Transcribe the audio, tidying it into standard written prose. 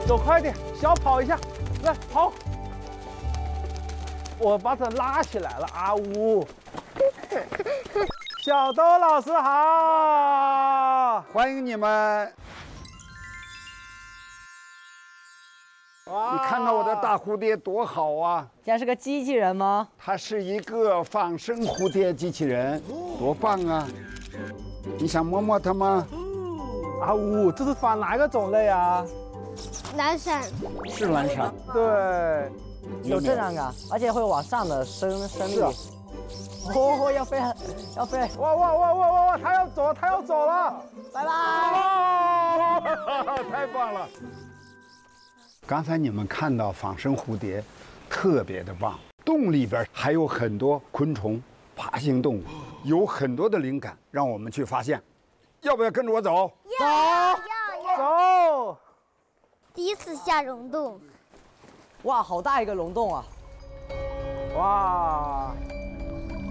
走快点，小跑一下，来跑。我把它拉起来了，阿呜。小豆老师好， 欢迎你们！ 哇你看到我的大蝴蝶多好啊！ 竟然是个机器人吗？ 它是一个仿生蝴蝶机器人，多棒啊！你想摸摸它吗？ 阿呜，这是仿哪个种类啊？ 蓝闪， 是蓝闪。 对， 有震撼感，而且会往上的升力。哦，要飞了，要飞！ 哇！它要走，它要走了， 拜拜！ 太棒了！刚才你们看到仿生蝴蝶，特别的棒。洞里边还有很多昆虫、爬行动物，有很多的灵感，让我们去发现。要不要跟着我走？ 要。 走。 第一次下溶洞， 哇，好大一个溶洞啊！ 哇，